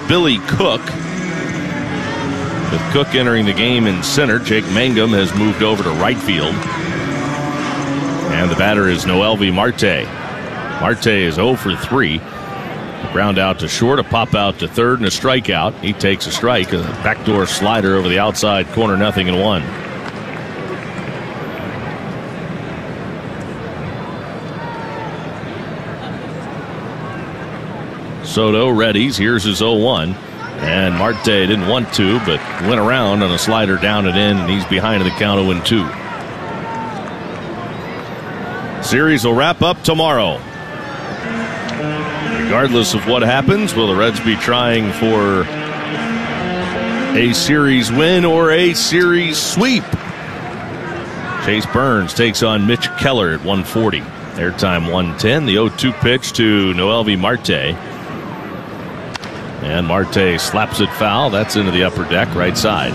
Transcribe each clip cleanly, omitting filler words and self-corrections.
Billy Cook. With Cook entering the game in center, Jake Mangum has moved over to right field. And the batter is Noelvi Marte. Marte is 0 for 3. A ground out to short, a pop out to third, and a strikeout. He takes a strike, a backdoor slider over the outside corner, 0-1. Soto readies. Here's his 0-1. And Marte didn't want to, but went around on a slider down and in, and he's behind in the count 0-2. Series will wrap up tomorrow. Regardless of what happens, will the Reds be trying for a series win or a series sweep? Chase Burns takes on Mitch Keller at 140. Airtime 110. The 0-2 pitch to Noelvi Marte. And Marte slaps it foul. That's into the upper deck, right side.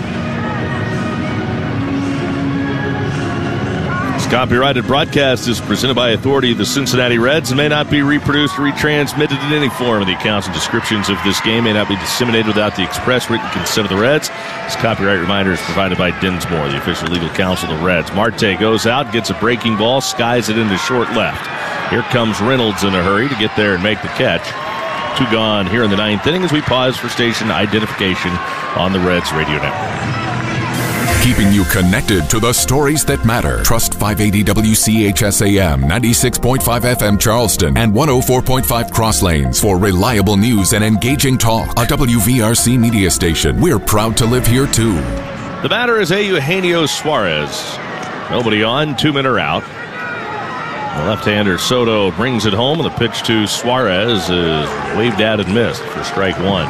This copyrighted broadcast is presented by authority of the Cincinnati Reds and may not be reproduced or retransmitted in any form. The accounts and descriptions of this game may not be disseminated without the express written consent of the Reds. This copyright reminder is provided by Dinsmore, the official legal counsel of the Reds. Marte goes out, gets a breaking ball, skies it into short left. Here comes Reynolds in a hurry to get there and make the catch. 2 gone here in the 9th inning as we pause for station identification on the Reds Radio Network. Keeping you connected to the stories that matter. Trust 580 WCHSAM, 96.5 FM Charleston, and 104.5 Cross Lanes for reliable news and engaging talk. A WVRC media station. We're proud to live here, too. The batter is Eugenio Suarez. Nobody on, 2 men are out. The left-hander Soto brings it home, and the pitch to Suarez is waved at and missed for strike 1.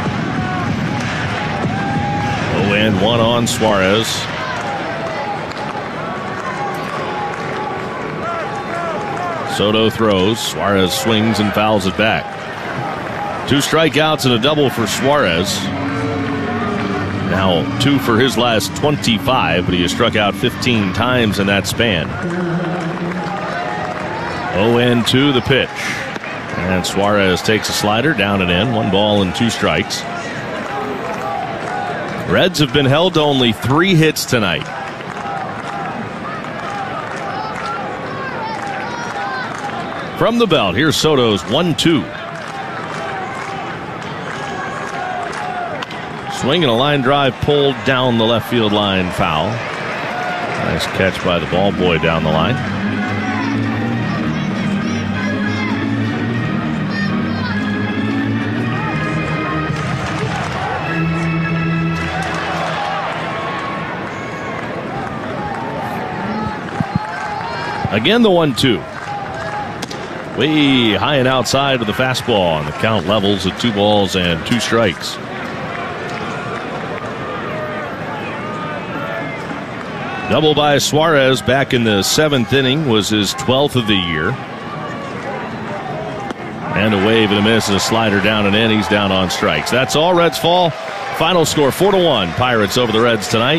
0-1 on Suarez. Soto throws. Suarez swings and fouls it back. 2 strikeouts and a double for Suarez. Now 2 for his last 25, but he has struck out 15 times in that span. 0-2 the pitch. And Suarez takes a slider down and in. 1 ball and 2 strikes. Reds have been held to only 3 hits tonight. From the belt, here's Soto's 1-2. Swing and a line drive pulled down the left field line, foul. Nice catch by the ball boy down the line. Again, the 1-2. Way high and outside of the fastball, and the count levels at 2 balls and 2 strikes. Double by Suarez back in the 7th inning was his 12th of the year. And a wave and a miss and a slider down and in. He's down on strikes. That's all. Reds fall. Final score 4-1. Pirates over the Reds tonight.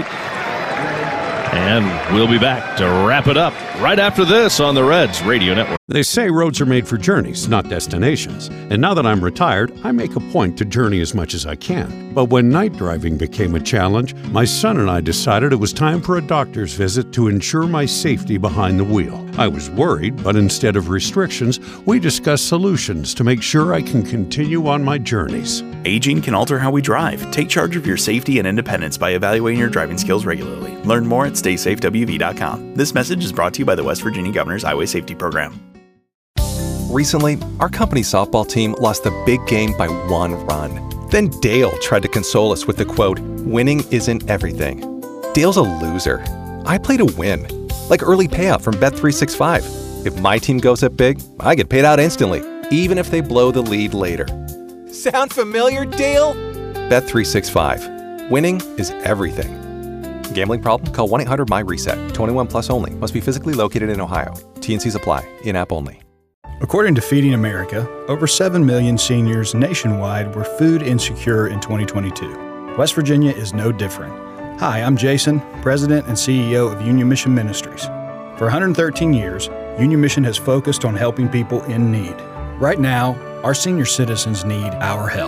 And we'll be back to wrap it up right after this on the Reds Radio Network. They say roads are made for journeys, not destinations. And now that I'm retired, I make a point to journey as much as I can. But when night driving became a challenge, my son and I decided it was time for a doctor's visit to ensure my safety behind the wheel. I was worried, but instead of restrictions, we discussed solutions to make sure I can continue on my journeys. Aging can alter how we drive. Take charge of your safety and independence by evaluating your driving skills regularly. Learn more at StaySafeWV.com. This message is brought to you by the West Virginia Governor's Highway Safety Program. Recently, our company softball team lost the big game by 1 run. Then Dale tried to console us with the quote, "Winning isn't everything." Dale's a loser. I play to win. Like early payout from Bet365. If my team goes up big, I get paid out instantly, even if they blow the lead later. Sound familiar, Dale? Bet365. Winning is everything. Gambling problem? Call 1-800-MY-RESET. 21 plus only. Must be physically located in Ohio. T&Cs apply. In-app only. According to Feeding America, over 7 million seniors nationwide were food insecure in 2022. West Virginia is no different. Hi, I'm Jason, President and CEO of Union Mission Ministries. For 113 years, Union Mission has focused on helping people in need. Right now, our senior citizens need our help.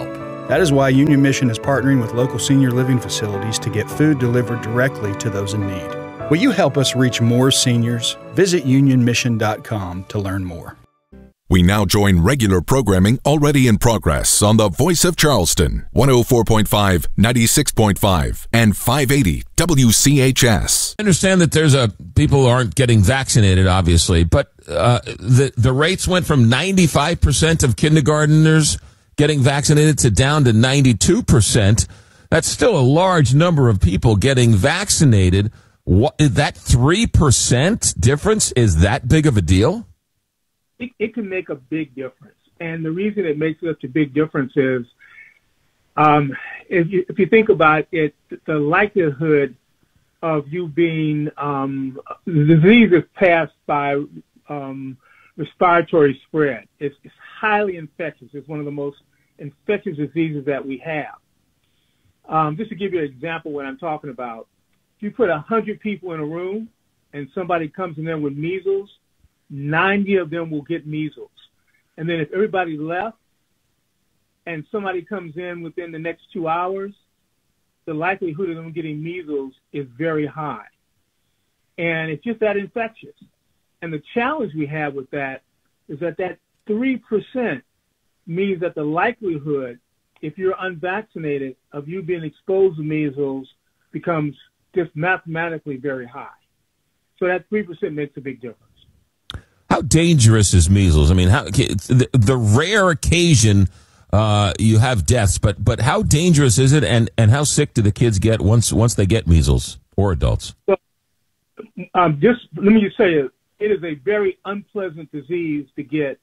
That is why Union Mission is partnering with local senior living facilities to get food delivered directly to those in need. Will you help us reach more seniors? Visit unionmission.com to learn more. We now join regular programming already in progress on the Voice of Charleston, 104.5, 96.5, and 580 WCHS. I understand that people aren't getting vaccinated, obviously, but the rates went from 95% of kindergartners getting vaccinated to down to 92%. That's still a large number of people getting vaccinated. What is that 3% difference? Is that big of a deal? It can make a big difference. And the reason it makes such a big difference is if you think about it, the likelihood of you being the disease is passed by respiratory spread. It's highly infectious. It's one of the most infectious diseases that we have. Just to give you an example of what I'm talking about, if you put 100 people in a room and somebody comes in there with measles, 90 of them will get measles. And then if everybody left and somebody comes in within the next 2 hours, the likelihood of them getting measles is very high. And it's just that infectious. And the challenge we have with that is that 3% means that the likelihood, if you're unvaccinated, of you being exposed to measles becomes just mathematically very high. So that 3% makes a big difference. How dangerous is measles? I mean, the rare occasion you have deaths, but how dangerous is it, and how sick do the kids get once they get measles, or adults? Well, just let me just say it is a very unpleasant disease to get.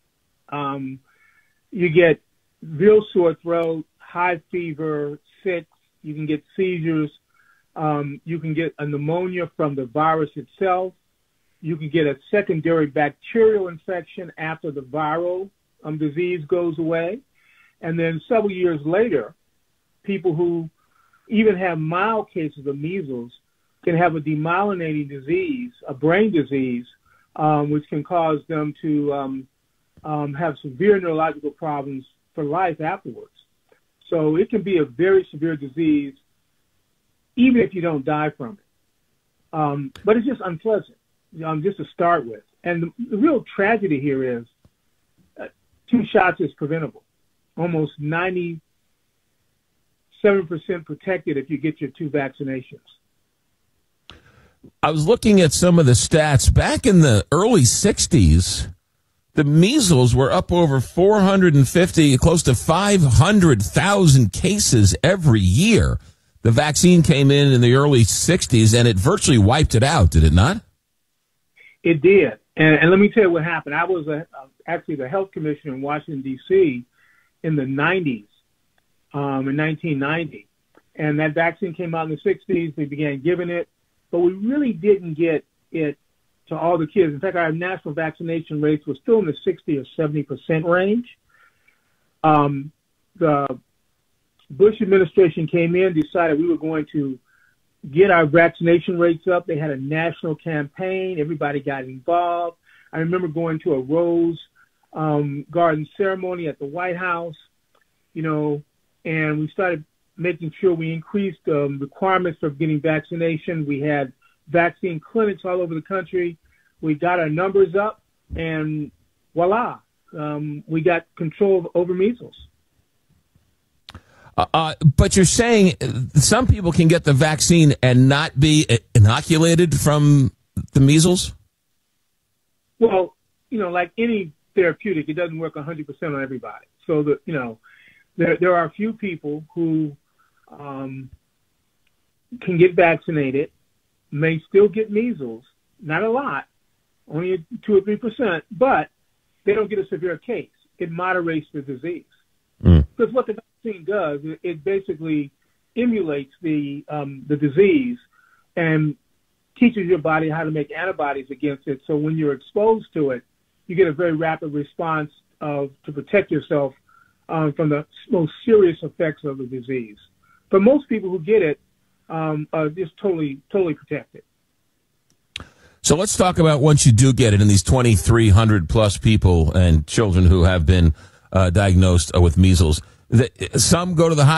You get real sore throat, high fever, sick. You can get seizures. You can get a pneumonia from the virus itself. You can get a secondary bacterial infection after the viral disease goes away. And then several years later, people who even have mild cases of measles can have a demyelinating disease, a brain disease, which can cause them to have severe neurological problems for life afterwards. So it can be a very severe disease, even if you don't die from it. But it's just unpleasant. Just to start with. And the real tragedy here is 2 shots is preventable. Almost 97% protected if you get your 2 vaccinations. I was looking at some of the stats. Back in the early 60s, the measles were up over 450, close to 500,000 cases every year. The vaccine came in the early 60s, and it virtually wiped it out, did it not? It did. And let me tell you what happened. I was actually the health commissioner in Washington, D.C. in the 90s, in 1990. And that vaccine came out in the 60s. We began giving it. But we really didn't get it to all the kids. In fact, our national vaccination rates were still in the 60 or 70% range. The Bush administration came in, decided we were going to get our vaccination rates up. They had a national campaign. Everybody got involved. I remember going to a Rose Garden ceremony at the White House, and we started making sure we increased requirements for getting vaccination. We had vaccine clinics all over the country. We got our numbers up, and voila, we got control over measles. But you're saying some people can get the vaccine and not be inoculated from the measles? Well, like any therapeutic, it doesn't work 100% on everybody. So there are a few people who can get vaccinated, may still get measles, not a lot, only 2 or 3%, but they don't get a severe case. It moderates the disease. Because what the vaccine does, it basically emulates the disease and teaches your body how to make antibodies against it. So when you're exposed to it, you get a very rapid response to protect yourself from the most serious effects of the disease. But most people who get it are just totally protected. So let's talk about once you do get it, and these 2,300 plus people and children who have been diagnosed with measles. Some go to the